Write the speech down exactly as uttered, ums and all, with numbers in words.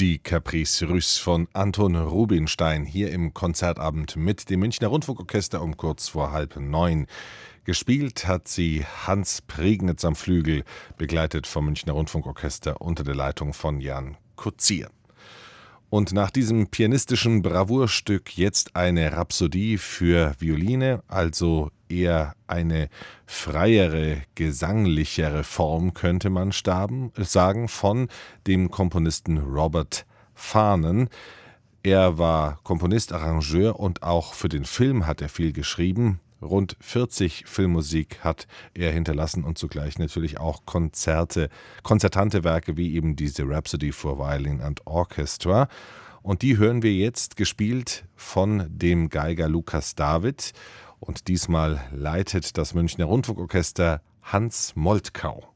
Die Caprice Russe von Anton Rubinstein hier im Konzertabend mit dem Münchner Rundfunkorchester um kurz vor halb neun. Gespielt hat sie Hans Prignitz am Flügel, begleitet vom Münchner Rundfunkorchester unter der Leitung von Jan Kozier. Und nach diesem pianistischen Bravourstück jetzt eine Rhapsodie für Violine, also eher eine freiere, gesanglichere Form, könnte man staben, sagen, von dem Komponisten Robert Farnon. Er war Komponist, Arrangeur und auch für den Film hat er viel geschrieben. Rund vierzig Filmmusik hat er hinterlassen und zugleich natürlich auch Konzerte, konzertante Werke wie eben diese Rhapsody for Violin and Orchestra. Und die hören wir jetzt gespielt von dem Geiger Lukas David. Und diesmal leitet das Münchner Rundfunkorchester Hans Moltkau.